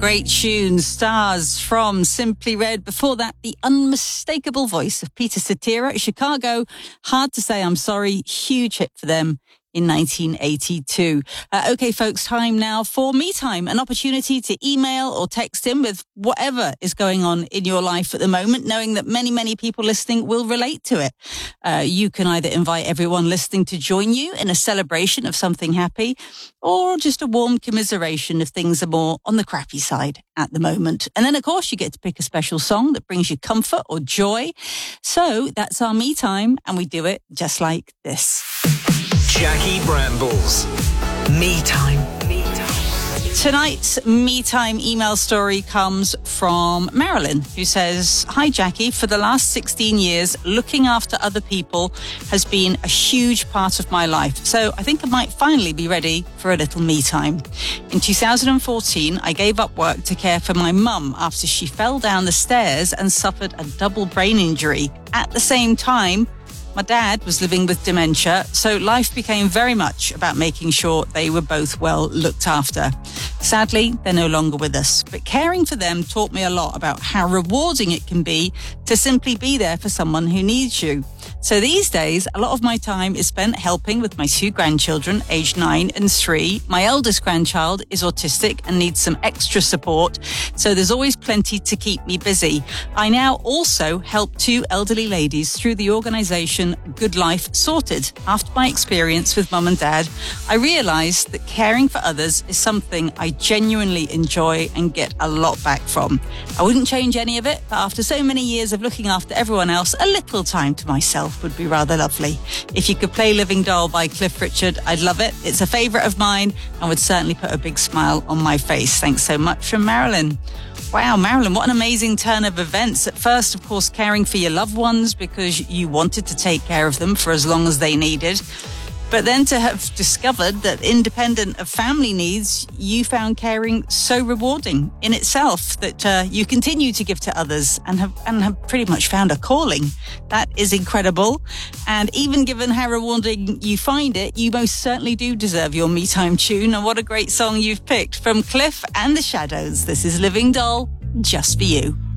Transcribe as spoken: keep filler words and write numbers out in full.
Great tune, Stars from Simply Red. Before that, the unmistakable voice of Peter Cetera, Chicago. Hard to Say I'm Sorry, huge hit for them in nineteen eighty-two. Uh, okay, folks, time now for Me Time, an opportunity to email or text in with whatever is going on in your life at the moment, knowing that many, many people listening will relate to it. Uh, you can either invite everyone listening to join you in a celebration of something happy, or just a warm commiseration if things are more on the crappy side at the moment. And then, of course, you get to pick a special song that brings you comfort or joy. So that's our Me Time, and we do it just like this. Jackie Brambles. Me Time. Me Time. Tonight's Me Time email story comes from Marilyn, who says, "Hi Jackie, for the last sixteen years, looking after other people has been a huge part of my life. So I think I might finally be ready for a little me time. In two thousand fourteen, I gave up work to care for my mum after she fell down the stairs and suffered a double brain injury. At the same time, my dad was living with dementia, so life became very much about making sure they were both well looked after. Sadly, they're no longer with us, but caring for them taught me a lot about how rewarding it can be to simply be there for someone who needs you. So these days, a lot of my time is spent helping with my two grandchildren, aged nine and three. My eldest grandchild is autistic and needs some extra support, so there's always plenty to keep me busy. I now also help two elderly ladies through the organisation Good Life Sorted. After my experience with mum and dad, I realised that caring for others is something I genuinely enjoy and get a lot back from. I wouldn't change any of it, but after so many years of looking after everyone else, a little time to myself would be rather lovely. If you could play Living Doll by Cliff Richard, I'd love it. It's a favourite of mine and would certainly put a big smile on my face. Thanks so much from Marilyn." Wow, Marilyn, what an amazing turn of events. At first, of course, caring for your loved ones because you wanted to take care of them for as long as they needed. But then to have discovered that independent of family needs, you found caring so rewarding in itself that uh, you continue to give to others and have and have pretty much found a calling. That is incredible. And even given how rewarding you find it, you most certainly do deserve your Me Time tune. And what a great song you've picked from Cliff and the Shadows. This is Living Doll, just for you.